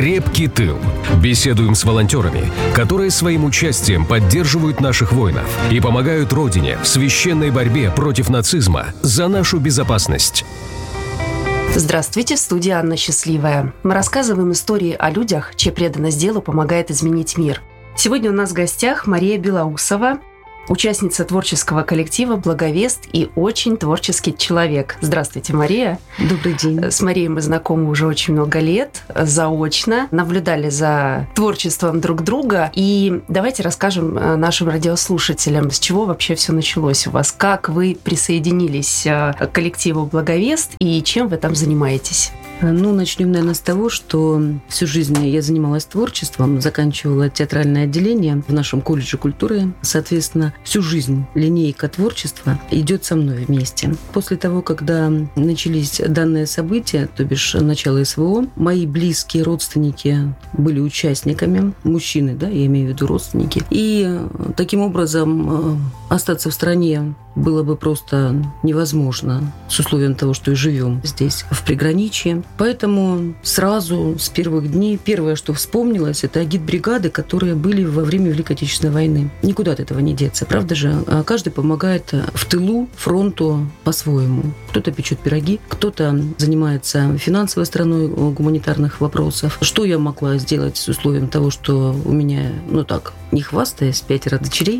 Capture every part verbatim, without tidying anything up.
Крепкий тыл. Беседуем с волонтерами, которые своим участием поддерживают наших воинов и помогают Родине в священной борьбе против нацизма за нашу безопасность. Здравствуйте, в студии Анна Счастливая. Мы рассказываем истории о людях, чья преданность делу помогает изменить мир. Сегодня у нас в гостях Мария Белоусова, участница творческого коллектива «Благовест» и очень творческий человек. Здравствуйте, Мария. Добрый день. С Марией мы знакомы уже очень много лет, заочно, наблюдали за творчеством друг друга. И давайте расскажем нашим радиослушателям, с чего вообще все началось у вас, как вы присоединились к коллективу «Благовест» и чем вы там занимаетесь. Ну, начнем, наверное, с того, что всю жизнь я занималась творчеством, заканчивала театральное отделение в нашем колледже культуры. Соответственно, всю жизнь линейка творчества идет со мной вместе. После того, когда начались данные события, то бишь начало СВО, мои близкие родственники были участниками, мужчины, да, я имею в виду родственники. И таким образом остаться в стране было бы просто невозможно с условием того, что и живем здесь, в приграничье. Поэтому сразу с первых дней первое, что вспомнилось, это агитбригады, которые были во время Великой Отечественной войны. Никуда от этого не деться, правда же? Каждый помогает в тылу фронту по-своему. Кто-то печет пироги, кто-то занимается финансовой стороной гуманитарных вопросов. Что я могла сделать с условием того, что у меня, ну так, не хвастаясь, пятеро дочерей,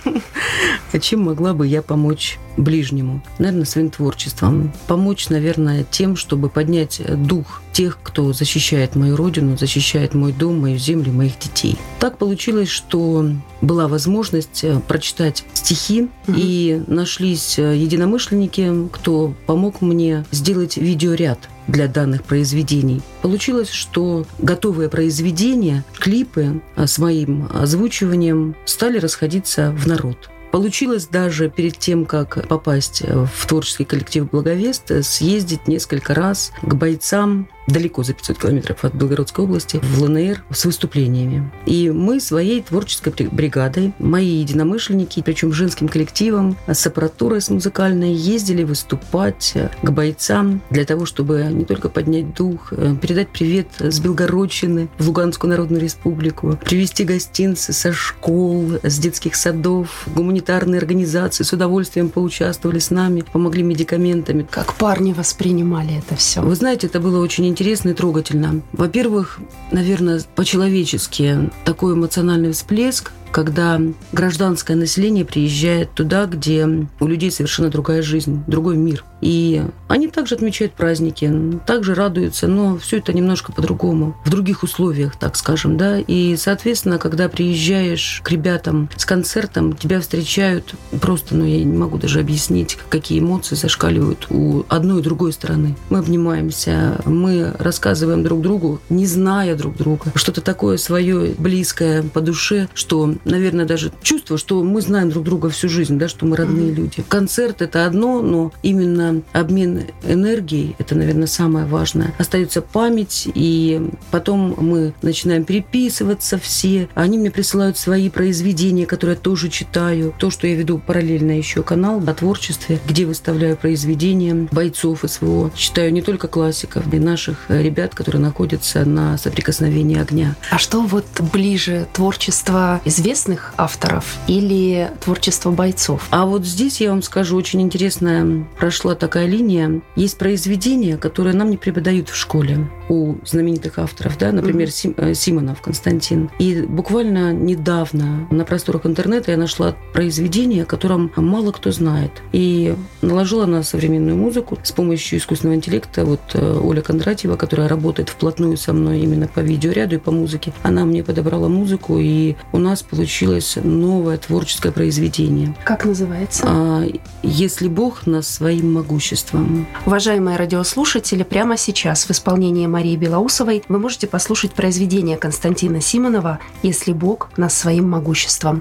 а чем могла бы я помочь ближнему? Наверное, своим творчеством. Помочь, наверное, тем, чтобы поднять дух тех, кто защищает мою родину, защищает мой дом, мою землю, моих детей. Так получилось, что была возможность прочитать стихи, mm-hmm. и нашлись единомышленники, кто помог мне сделать видеоряд для данных произведений. Получилось, что готовые произведения, клипы с моим озвучиванием стали расходиться в народ. Получилось даже перед тем, как попасть в творческий коллектив «Благовест», съездить несколько раз к бойцам далеко за пятьсот километров от Белгородской области, в ЛНР, с выступлениями. И мы своей творческой бригадой, мои единомышленники, причем женским коллективом, с аппаратурой с музыкальной, ездили выступать к бойцам для того, чтобы не только поднять дух, передать привет с Белгородчины в Луганскую Народную Республику, привезти гостинцы со школ, с детских садов, гуманитарные организации с удовольствием поучаствовали с нами, помогли медикаментами. Как парни воспринимали это все? Вы знаете, это было очень интересно. Интересно и трогательно. Во-первых, наверное, по-человечески такой эмоциональный всплеск, когда гражданское население приезжает туда, где у людей совершенно другая жизнь, другой мир. И они также отмечают праздники, также радуются, но все это немножко по-другому, в других условиях, так скажем, да. И, соответственно, когда приезжаешь к ребятам с концертом, тебя встречают просто, ну, я не могу даже объяснить, какие эмоции зашкаливают у одной и другой стороны. Мы обнимаемся, мы рассказываем друг другу, не зная друг друга, что-то такое свое близкое по душе, что, наверное, даже чувство, что мы знаем друг друга всю жизнь, да, что мы родные mm-hmm. люди. Концерт — это одно, но именно обмен энергией — это, наверное, самое важное. Остается память, и потом мы начинаем переписываться все. Они мне присылают свои произведения, которые я тоже читаю. То, что я веду параллельно еще канал о творчестве, где выставляю произведения бойцов СВО. Читаю не только классиков, но и наших ребят, которые находятся на соприкосновении огня. А что вот ближе, творчество известных авторов или творчество бойцов? А вот здесь, я вам скажу, очень интересная прошла такая линия. Есть произведения, которые нам не преподают в школе у знаменитых авторов, да, например, mm-hmm. Симонов Константин. И буквально недавно на просторах интернета я нашла произведение, о котором мало кто знает. И наложила на современную музыку с помощью искусственного интеллекта. Вот Оля Кондратьева, которая работает вплотную со мной именно по видеоряду и по музыке, она мне подобрала музыку, и у нас получилось новое творческое произведение. Как называется? «Если Бог нас своим могуществом». Уважаемые радиослушатели, прямо сейчас в исполнении Марии Белоусовой вы можете послушать произведение Константина Симонова «Если Бог нас своим могуществом».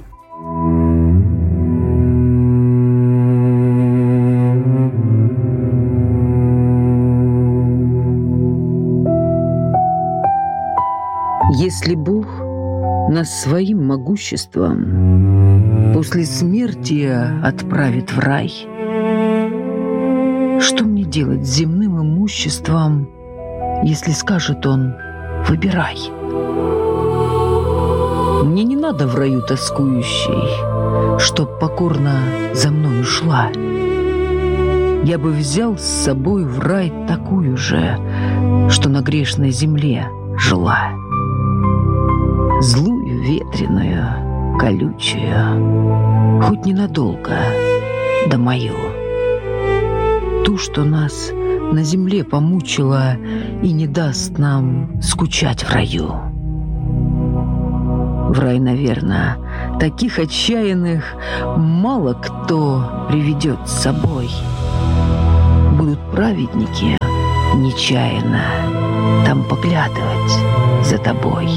Если Бог нас своим могуществом после смерти отправит в рай, что мне делать с земным имуществом, если скажет он: выбирай. Мне не надо в раю тоскующей, чтоб покорно за мною шла. Я бы взял с собой в рай такую же, что на грешной земле жила. Злую, ветреную, колючую, хоть ненадолго, да мою. Ту, что нас на земле помучила и не даст нам скучать в раю. В рай, наверное, таких отчаянных мало кто приведет с собой. Будут праведники нечаянно там поглядывать за тобой.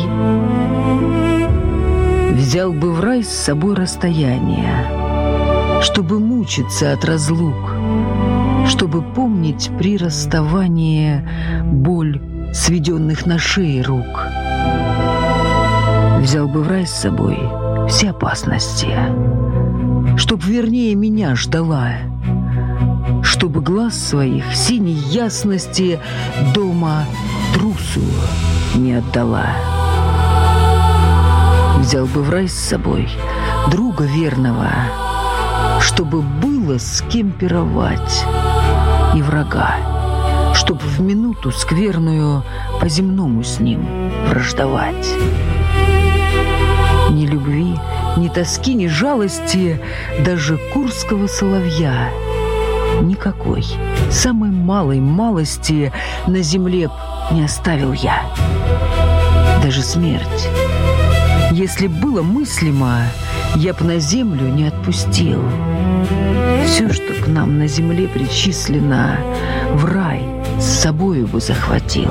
Взял бы в рай с собой расстояние, чтобы мучиться от разлук, чтобы помнить при расставании боль сведенных на шее рук. Взял бы в рай с собой все опасности, чтоб вернее меня ждала, чтобы глаз своих синей ясности дома трусу не отдала. Взял бы в рай с собой друга верного, чтобы было с кем пировать, и врага, чтоб в минуту скверную по-земному с ним враждовать. Ни любви, ни тоски, ни жалости, даже курского соловья никакой, самой малой малости на земле б не оставил я. Даже смерть, если было мыслимо, я б на землю не отпустил. Все, что к нам на земле причислено, в рай с собою бы захватил.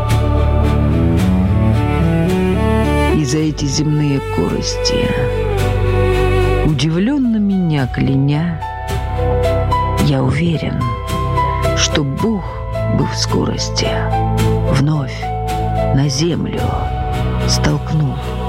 И за эти земные корости, удивленно меня кляня, я уверен, что Бог бы в скорости вновь на землю столкнул